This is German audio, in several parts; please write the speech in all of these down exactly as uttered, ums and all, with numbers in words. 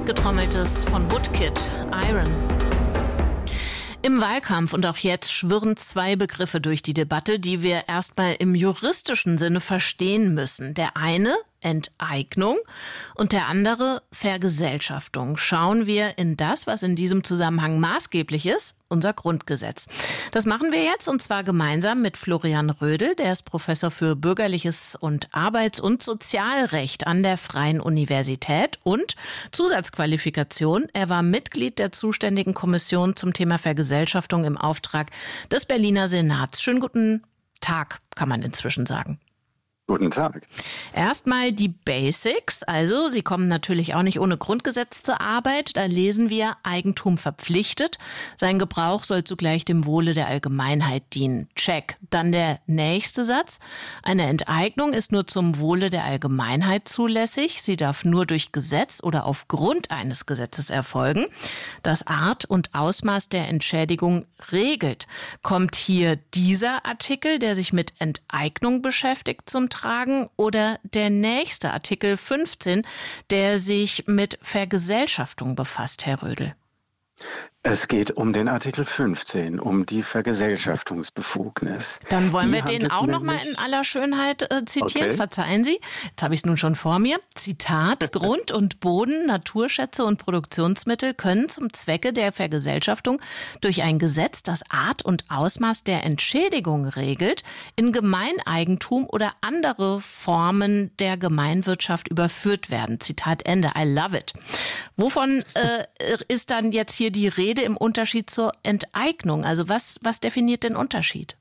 Getrommeltes von Woodkid, Iron. Im Wahlkampf und auch jetzt schwirren zwei Begriffe durch die Debatte, die wir erstmal im juristischen Sinne verstehen müssen. Der eine Enteignung und der andere Vergesellschaftung. Schauen wir in das, was in diesem Zusammenhang maßgeblich ist, unser Grundgesetz. Das machen wir jetzt und zwar gemeinsam mit Florian Rödel, der ist Professor für Bürgerliches und Arbeits- und Sozialrecht an der Freien Universität und Zusatzqualifikation. Er war Mitglied der zuständigen Kommission zum Thema Vergesellschaftung im Auftrag des Berliner Senats. Schönen guten Tag, kann man inzwischen sagen. Guten Tag. Erstmal die Basics. Also, Sie kommen natürlich auch nicht ohne Grundgesetz zur Arbeit. Da lesen wir Eigentum verpflichtet. Sein Gebrauch soll zugleich dem Wohle der Allgemeinheit dienen. Check. Dann der nächste Satz. Eine Enteignung ist nur zum Wohle der Allgemeinheit zulässig. Sie darf nur durch Gesetz oder aufgrund eines Gesetzes erfolgen. Das Art und Ausmaß der Entschädigung regelt. Kommt hier dieser Artikel, der sich mit Enteignung beschäftigt, zum Tragen oder der nächste Artikel fünfzehn, der sich mit Vergesellschaftung befasst, Herr Rödel? Es geht um den Artikel fünfzehn, um die Vergesellschaftungsbefugnis. Dann wollen die wir den auch noch mal in aller Schönheit äh, zitieren. Okay. Verzeihen Sie, jetzt habe ich es nun schon vor mir. Zitat, Grund und Boden, Naturschätze und Produktionsmittel können zum Zwecke der Vergesellschaftung durch ein Gesetz, das Art und Ausmaß der Entschädigung regelt, in Gemeineigentum oder andere Formen der Gemeinwirtschaft überführt werden. Zitat Ende. I love it. Wovon äh, ist dann jetzt hier die Rede im Unterschied zur Enteignung? Also was, was definiert den Unterschied?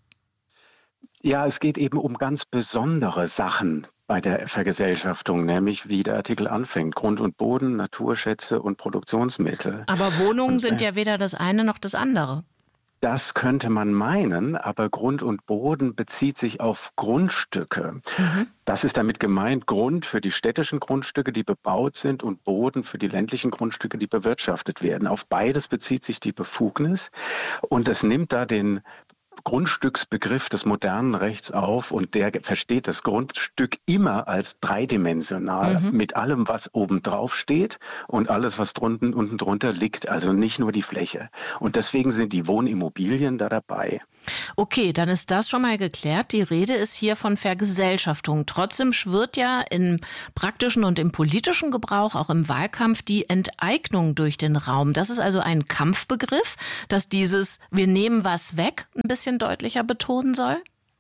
Ja, es geht eben um ganz besondere Sachen bei der Vergesellschaftung, nämlich wie der Artikel anfängt. Grund und Boden, Naturschätze und Produktionsmittel. Aber Wohnungen und, äh, sind ja weder das eine noch das andere. Das könnte man meinen, aber Grund und Boden bezieht sich auf Grundstücke. Mhm. Das ist damit gemeint, Grund für die städtischen Grundstücke, die bebaut sind, und Boden für die ländlichen Grundstücke, die bewirtschaftet werden. Auf beides bezieht sich die Befugnis und es nimmt da den Grundstücksbegriff des modernen Rechts auf und der versteht das Grundstück immer als dreidimensional mhm. mit allem, was oben drauf steht und alles, was drunten unten drunter liegt, also nicht nur die Fläche. Und deswegen sind die Wohnimmobilien da dabei. Okay, dann ist das schon mal geklärt. Die Rede ist hier von Vergesellschaftung. Trotzdem schwirrt ja im praktischen und im politischen Gebrauch, auch im Wahlkampf, die Enteignung durch den Raum. Das ist also ein Kampfbegriff, dass dieses wir nehmen was weg ein bisschen deutlicher betonen soll?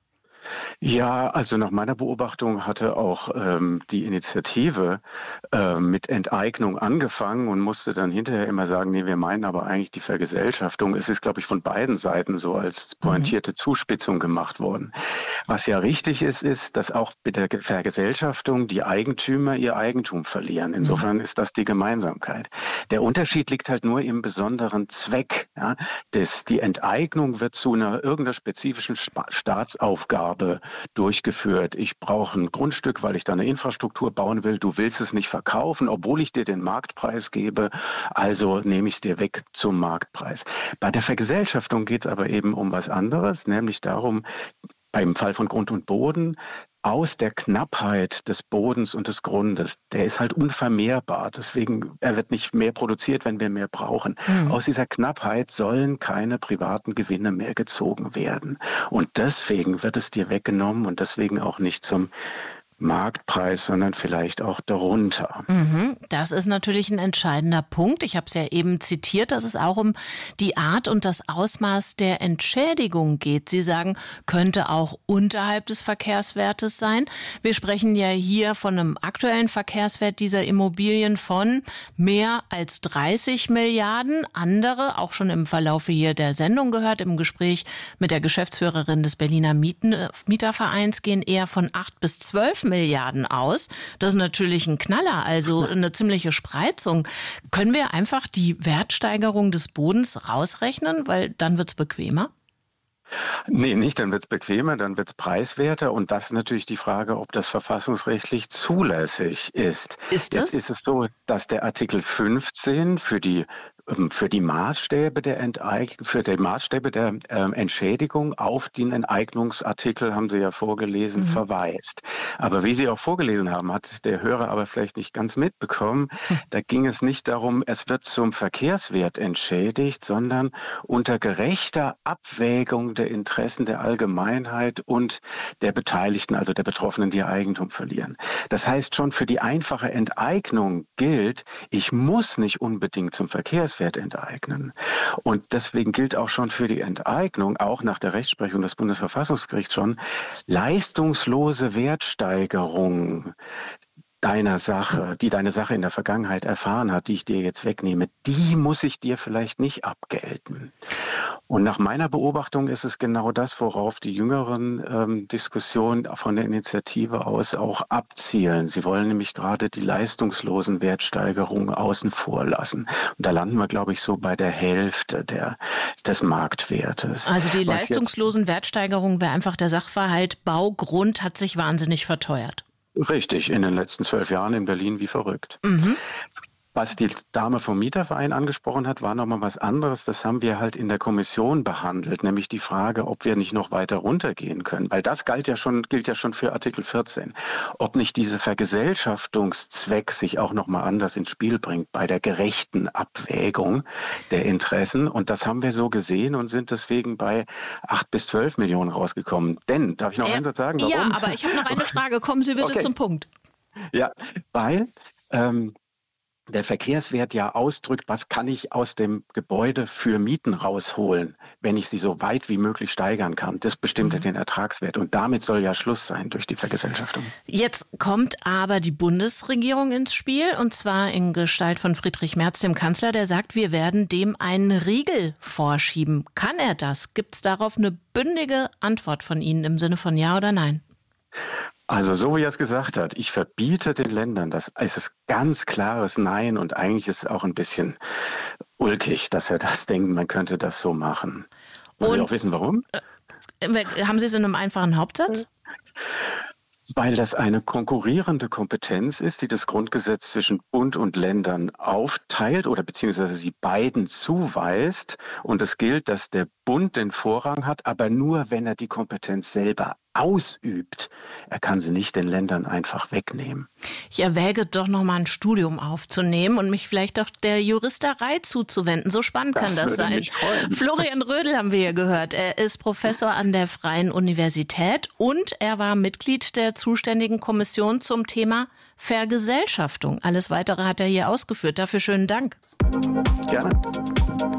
Ja, also nach meiner Beobachtung hatte auch ähm, die Initiative äh, mit Enteignung angefangen und musste dann hinterher immer sagen, nee, wir meinen aber eigentlich die Vergesellschaftung. Es ist, glaube ich, von beiden Seiten so als pointierte mhm. Zuspitzung gemacht worden. Was ja richtig ist, ist, dass auch mit der Vergesellschaftung die Eigentümer ihr Eigentum verlieren. Insofern mhm. ist das die Gemeinsamkeit. Der Unterschied liegt halt nur im besonderen Zweck. Ja? Das, die Enteignung wird zu einer irgendeiner spezifischen Spa- Staatsaufgabe durchgeführt. Ich brauche ein Grundstück, weil ich da eine Infrastruktur bauen will. Du willst es nicht verkaufen, obwohl ich dir den Marktpreis gebe. Also nehme ich es dir weg zum Marktpreis. Bei der Vergesellschaftung geht es aber eben um was anderes, nämlich darum, beim Fall von Grund und Boden, aus der Knappheit des Bodens und des Grundes, der ist halt unvermehrbar. Deswegen, er wird nicht mehr produziert, wenn wir mehr brauchen. Mhm. Aus dieser Knappheit sollen keine privaten Gewinne mehr gezogen werden. Und deswegen wird es dir weggenommen und deswegen auch nicht zum Marktpreis, sondern vielleicht auch darunter. Mhm, das ist natürlich ein entscheidender Punkt. Ich habe es ja eben zitiert, dass es auch um die Art und das Ausmaß der Entschädigung geht. Sie sagen, könnte auch unterhalb des Verkehrswertes sein. Wir sprechen ja hier von einem aktuellen Verkehrswert dieser Immobilien von mehr als dreißig Milliarden. Andere, auch schon im Verlaufe hier der Sendung gehört, im Gespräch mit der Geschäftsführerin des Berliner Mieten, Mietervereins, gehen eher von acht bis zwölf Milliarden aus. Das ist natürlich ein Knaller, also eine ziemliche Spreizung. Können wir einfach die Wertsteigerung des Bodens rausrechnen, weil dann wird's bequemer? Nee, nicht, dann wird es bequemer, dann wird es preiswerter und das ist natürlich die Frage, ob das verfassungsrechtlich zulässig ist. Ist es? Jetzt ist es so, dass der Artikel fünfzehn für die für die Maßstäbe der Enteignung, für die Maßstäbe der äh, Entschädigung auf den Enteignungsartikel, haben Sie ja vorgelesen, mhm. verweist. Aber wie Sie auch vorgelesen haben, hat der Hörer aber vielleicht nicht ganz mitbekommen, mhm. da ging es nicht darum, es wird zum Verkehrswert entschädigt, sondern unter gerechter Abwägung der Interessen der Allgemeinheit und der Beteiligten, also der Betroffenen, die ihr Eigentum verlieren. Das heißt, schon für die einfache Enteignung gilt, ich muss nicht unbedingt zum Verkehrswert enteignen. Und deswegen gilt auch schon für die Enteignung, auch nach der Rechtsprechung des Bundesverfassungsgerichts schon, leistungslose Wertsteigerung deiner Sache, die deine Sache in der Vergangenheit erfahren hat, die ich dir jetzt wegnehme, die muss ich dir vielleicht nicht abgelten. Und nach meiner Beobachtung ist es genau das, worauf die jüngeren ähm, Diskussionen von der Initiative aus auch abzielen. Sie wollen nämlich gerade die leistungslosen Wertsteigerungen außen vor lassen. Und da landen wir, glaube ich, so bei der Hälfte der, des Marktwertes. Also die Was leistungslosen Wertsteigerungen wäre einfach der Sachverhalt, Baugrund hat sich wahnsinnig verteuert. Richtig, in den letzten zwölf Jahren in Berlin wie verrückt. Mhm. Was die Dame vom Mieterverein angesprochen hat, war nochmal was anderes. Das haben wir halt in der Kommission behandelt, nämlich die Frage, ob wir nicht noch weiter runtergehen können. Weil das galt ja schon, gilt ja schon für Artikel vierzehn. Ob nicht dieser Vergesellschaftungszweck sich auch nochmal anders ins Spiel bringt bei der gerechten Abwägung der Interessen. Und das haben wir so gesehen und sind deswegen bei acht bis zwölf Millionen rausgekommen. Denn, darf ich noch äh, einen Satz sagen? Warum? Ja, aber ich habe noch eine Frage. Kommen Sie bitte okay. zum Punkt. Ja, weil... Ähm, der Verkehrswert ja ausdrückt, was kann ich aus dem Gebäude für Mieten rausholen, wenn ich sie so weit wie möglich steigern kann. Das bestimmt mhm. den Ertragswert. Und damit soll ja Schluss sein durch die Vergesellschaftung. Jetzt kommt aber die Bundesregierung ins Spiel, und zwar in Gestalt von Friedrich Merz, dem Kanzler, der sagt, wir werden dem einen Riegel vorschieben. Kann er das? Gibt es darauf eine bündige Antwort von Ihnen im Sinne von Ja oder Nein? Also so wie er es gesagt hat, ich verbiete den Ländern, das ist es ganz klares Nein und eigentlich ist es auch ein bisschen ulkig, dass er das denkt, man könnte das so machen. Wollen Sie auch wissen, warum? Äh, haben Sie es in einem einfachen Hauptsatz? Weil das eine konkurrierende Kompetenz ist, die das Grundgesetz zwischen Bund und Ländern aufteilt oder beziehungsweise sie beiden zuweist. Und es gilt, dass der Bund den Vorrang hat, aber nur, wenn er die Kompetenz selber ausübt. Er kann sie nicht den Ländern einfach wegnehmen. Ich erwäge doch noch mal ein Studium aufzunehmen und mich vielleicht auch der Juristerei zuzuwenden. So spannend das kann das sein. Mich freuen. Florian Rödel haben wir hier gehört. Er ist Professor an der Freien Universität und er war Mitglied der zuständigen Kommission zum Thema Vergesellschaftung. Alles Weitere hat er hier ausgeführt. Dafür schönen Dank. Gerne.